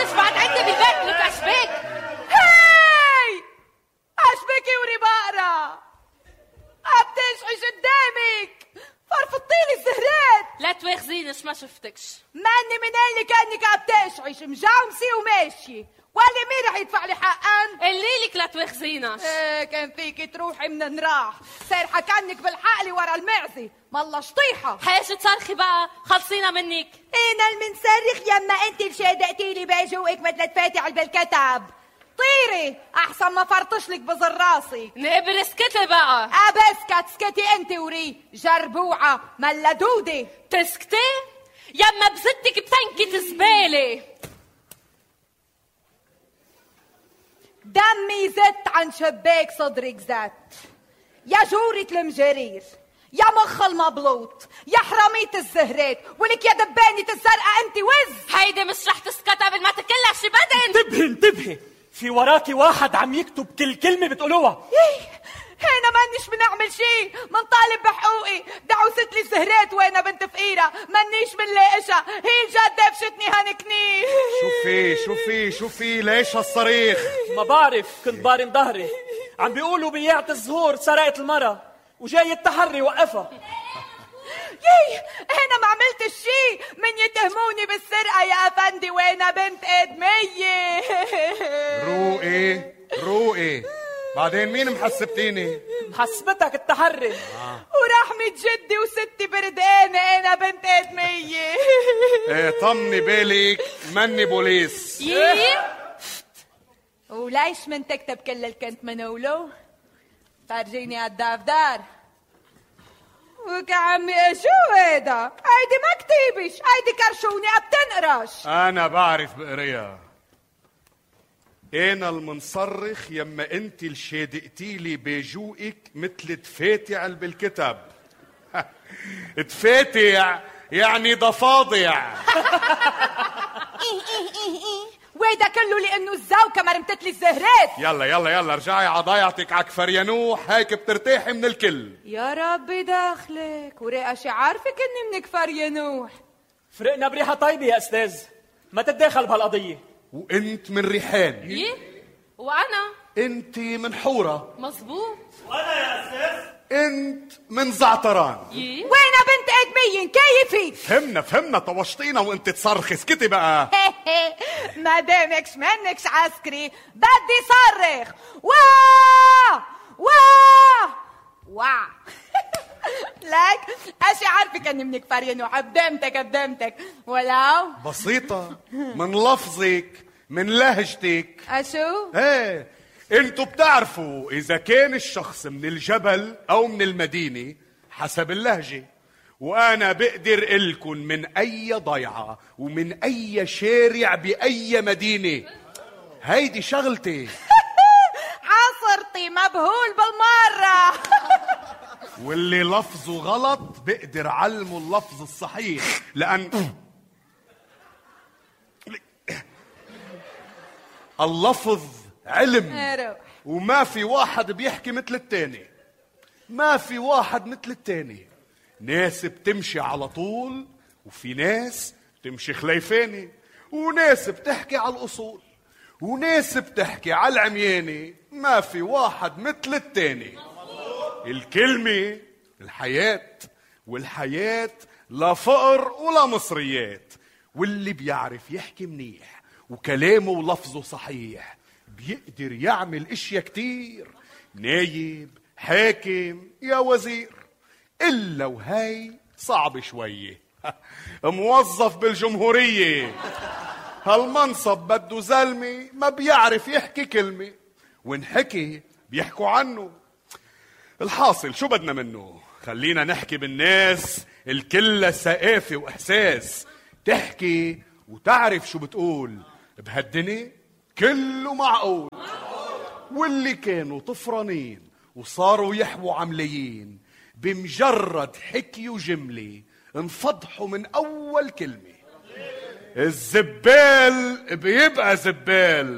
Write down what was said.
ليش بعد عندي بالبيت لك اشبك؟ هاي اشبكي وري بقرة بتشعش قدامك، فرفضتيلي الزهرات. لا تواخذينش، ما شفتكش. ماني من اللي كانك عم تشعش مجاومسي وماشي، ولا مين رح يدفع لي حقا؟ قلي لك لا تواخذيناش. كان فيكي تروحي من نراح، سارحة كانك بالحقلي ورا المعزة، مالله شطيحة. حيش تصرخي بقى، خلصينا منك. انا المنصرخ يما انت اللي شادقتيلي بجوقك مثل تفاتي بالكتاب. طيري احسن ما فرطش لك بزر راسي. نقبر اسكتي بقى. ابسكت اسكتي انت وري جربوعة ملا دودة. تسكتي؟ يما بزتك بتنكة زبالة. دمي زت عن شباك صدرك زت، يا جورة المجرير، يا مخ المبلوط، يا حرامية الزهرات، ولك يا دبانة الزرقاء انت وز. هيدي مش رح تسكت قبل ما تكلش بدن. انتبهي، في وراكي واحد عم يكتب كل كلمة بتقولوها. هنا مانيش بنعمل شي، منطالب بحقوقي، دعوست لي الزهرات وانا بنت فقيرة، مانيش بنلاقشها، هي جد دبشتني هنكني. شوفي ليش هالصريخ؟ ما بعرف، كنت بارم ظهري، عم بيقولوا بياعة الزهور سرقت المرة وجاي التحري وقفها. هنا ما عملت شي من يتهموني بالسرقة يا افندي وانا بنت ادمية. روقي بعدين مين محسبتيني؟ محسبتك التحري. ورحمة جدي وستي بردانة انا بنت ادمية. طمني بالك مني بوليس. وليش من تكتب كل اللي كنت منقوله؟ فرجيني عالدفتر. وكعمي شو هيدا؟ هيدي ما كتيبش، هيدي كرشوني بتنقرش. انا بعرف بقريها. انا المنصرخ يما انت اللي شادقتيلي بجوقك مثل تفاتع بالكتاب. تفاتع يعني ضفاضع. ويدا كله لانه الزوكة مرمتت لي الزهرات. يلا ارجعي عضايعتك عكفريانوح، هيك بترتاحي من الكل. يا ربي داخلك ورقشي عارفك اني منك فريانوح. فرقنا بريحة طيبة يا استاذ، ما تتداخل بهالقضية. وانت من ريحان. وانا انت من حورة. مزبوط. وانا يا استاذ انت من زعتران. وينا بنت ادمية كيفي؟ فهمنا طوشتينا وانت تصرخي. اسكتي بقى. ما دامكش منكش عسكري بدي صرخ. واه لك اشي عارفك اني منك فريانوح. قدمتك ولو بسيطة من لفظك من لهجتك. اشو؟ انتوا بتعرفوا اذا كان الشخص من الجبل او من المدينة حسب اللهجة، وانا بقدر الكن من اي ضيعة ومن اي شارع باي مدينة. هيدي شغلتي. عصرتي مبهول بالمرة. واللي لفظه غلط بقدر علمه اللفظ الصحيح، لأن اللفظ علم، وما في واحد بيحكي مثل التاني. ناس بتمشي على طول، وفي ناس بتمشي خليفاني، وناس بتحكي على الأصول، وناس بتحكي على العمياني. ما في واحد مثل التاني. الكلمة الحياة، والحياة لا فقر ولا مصريات. واللي بيعرف يحكي منيح وكلامه ولفظه صحيح بيقدر يعمل اشياء كتير، نايب، حاكم، يا وزير. إلا وهي صعب شوية. موظف بالجمهورية، هالمنصب بده زلمة ما بيعرف يحكي كلمة، وانحكي بيحكوا عنه. الحاصل شو بدنا منه؟ خلينا نحكي بالناس الكل ثقافة وإحساس، تحكي وتعرف شو بتقول. بهالدنيا كله معقول. واللي كانوا طفرانين وصاروا يحووا عمليين بمجرد حكي وجملة انفضحوا من أول كلمة. الزبال بيبقى زبال.